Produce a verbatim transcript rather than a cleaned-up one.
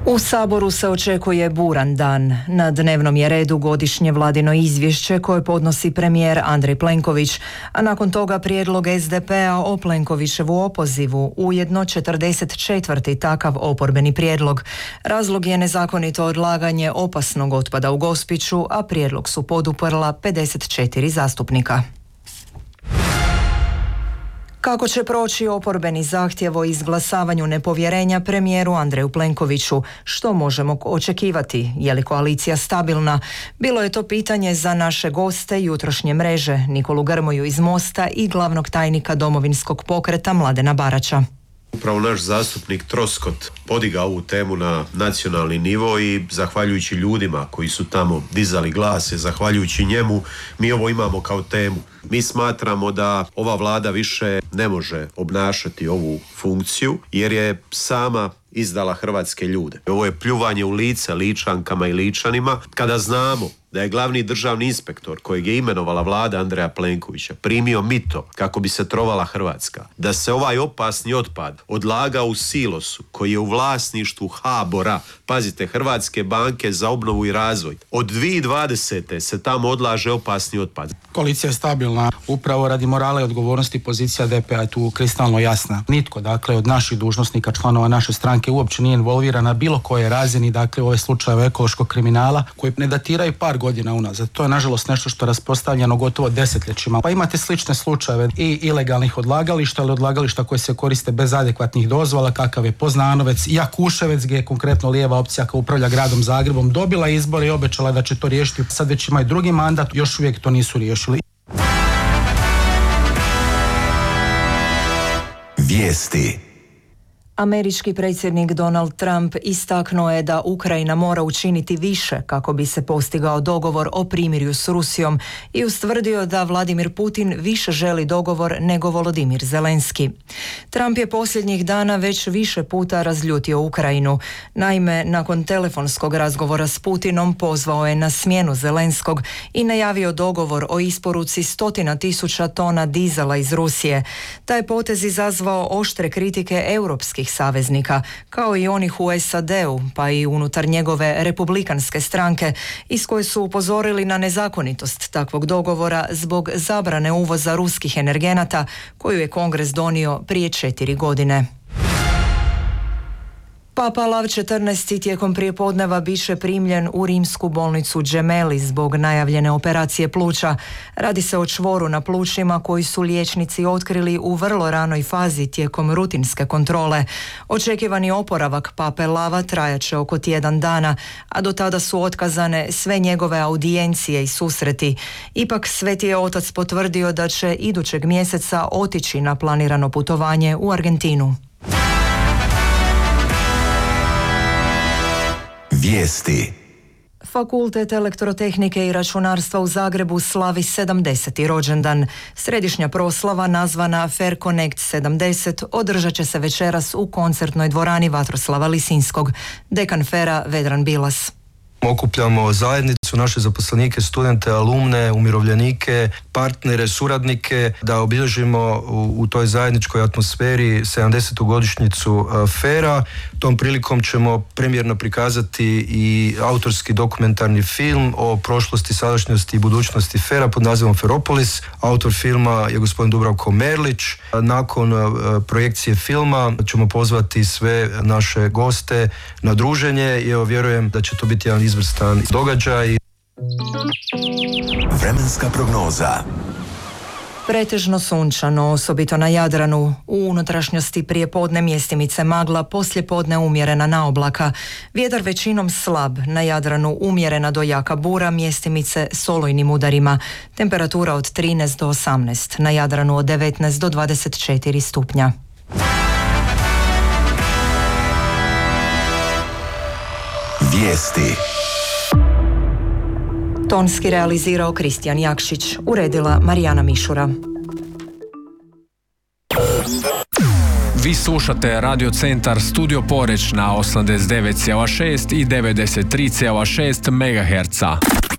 U Saboru se očekuje buran dan. Na dnevnom je redu godišnje vladino izvješće koje podnosi premijer Andrej Plenković, a nakon toga prijedlog es de pe-a o Plenkovićevu opozivu, ujedno četrdeset četvrti takav oporbeni prijedlog. Razlog je nezakonito odlaganje opasnog otpada u Gospiću, a prijedlog su poduprla pedeset četiri zastupnika. Kako će proći oporbeni zahtjev o izglasavanju nepovjerenja premijeru Andreju Plenkoviću? Što možemo očekivati? Je li koalicija stabilna? Bilo je to pitanje za naše goste jutrošnje mreže, Nikolu Grmoju iz Mosta i glavnog tajnika Domovinskog pokreta Mladena Baraća. Upravo naš zastupnik Troskot podigao ovu temu na nacionalni nivo i zahvaljujući ljudima koji su tamo dizali glase, zahvaljujući njemu, mi ovo imamo kao temu. Mi smatramo da ova vlada više ne može obnašati ovu funkciju jer je sama izdala hrvatske ljude. Ovo je pljuvanje u lice Ličankama i Ličanima kada znamo da je glavni državni inspektor kojeg je imenovala vlada Andreja Plenkovića primio mito kako bi se trovala Hrvatska. Da se ovaj opasni otpad odlagao u silosu koji je u vlasništvu HBOR-a, pazite, Hrvatske banke za obnovu i razvoj. Od dvije tisuće dvadesete se tamo odlaže opasni otpad. Koalicija je stabilna, upravo radi morala i odgovornosti pozicija de pe a je tu kristalno jasna. Nitko, dakle, od naših dužnosnika, članova naše stranke uopće nije involviran na bilo koje razini, dakle, ove slučajeve ekološkog kriminala koji ne datiraju par godina unazad. To je nažalost nešto što je raspostavljeno gotovo desetljećima. Pa imate slične slučajeve i ilegalnih odlagališta, ali odlagališta koje se koriste bez adekvatnih dozvola, kakav je Poznanovec i Jakuševec, gdje je konkretno lijeva opcija koja upravlja gradom Zagrebom dobila izbore i obećala da će to riješiti. Sad već imaju drugi mandat, još uvijek to nisu riješili. Vijesti. Američki predsjednik Donald Trump istaknuo je da Ukrajina mora učiniti više kako bi se postigao dogovor o primirju s Rusijom i ustvrdio da Vladimir Putin više želi dogovor nego Volodimir Zelenski. Trump je posljednjih dana već više puta razljutio Ukrajinu. Naime, nakon telefonskog razgovora s Putinom pozvao je na smjenu Zelenskog i najavio dogovor o isporuci stotina tisuća tona dizela iz Rusije. Taj potez izazvao oštre kritike europskih saveznika, kao i onih u es a de-u, pa i unutar njegove republikanske stranke, iz koje su upozorili na nezakonitost takvog dogovora zbog zabrane uvoza ruskih energenata koju je Kongres donio prije četiri godine. Papa Lav četrnaesti tijekom prijepodneva biše primljen u rimsku bolnicu Gemelli zbog najavljene operacije pluća. Radi se o čvoru na plućima koji su liječnici otkrili u vrlo ranoj fazi tijekom rutinske kontrole. Očekivani oporavak pape Lava trajaće oko tjedan dana, a do tada su otkazane sve njegove audijencije i susreti. Ipak Sveti je otac potvrdio da će idućeg mjeseca otići na planirano putovanje u Argentinu. Vijesti. Fakultet elektrotehnike i računarstva u Zagrebu slavi sedamdeseti rođendan. Središnja proslava nazvana Fair Connect sedamdeset održat će se večeras u koncertnoj dvorani Vatroslava Lisinskog. Dekan Fera Vedran Bilas. Okupljamo zajednicu, naše zaposlenike, studente, alumne, umirovljenike, partnere, suradnike, da obilježimo u, u toj zajedničkoj atmosferi sedamdesetu godišnjicu uh, Fera. Tom prilikom ćemo premijerno prikazati i autorski dokumentarni film o prošlosti, sadašnjosti i budućnosti Fera pod nazivom Feropolis. Autor filma je gospodin Dubravko Merlić. Nakon uh, projekcije filma ćemo pozvati sve naše goste na druženje i evo, vjerujem da će to biti jedan izvrstan događaj. Vremenska prognoza. Pretežno sunčano, osobito na Jadranu. U unutrašnjosti prijepodne mjestimice magla, poslijepodne umjerena naoblaka. Vjetar većinom slab, na Jadranu umjerena do jaka bura, mjestimice s olujnim udarima. Temperatura od trinaest do osamnaest, na Jadranu od devetnaest do dvadeset četiri stupnja. Vijesti. Tonski realizirao Kristijan Jakšić, uredila Marijana Mišura. Vi slušate Radio Centar Studio Poreč na osamdeset devet zarez šest i devedeset tri zarez šest megaherca.